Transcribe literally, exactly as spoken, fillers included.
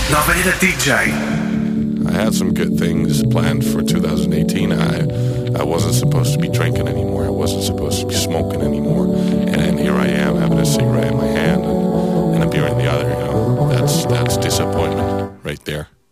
Nova Era D J. I had some good things planned for two thousand eighteen. I I wasn't supposed to be drinking anymore. I wasn't supposed to be smoking anymore. And, and here I am having a cigarette in my hand and, and a beer in the other. You know, that's that's disappointment right there.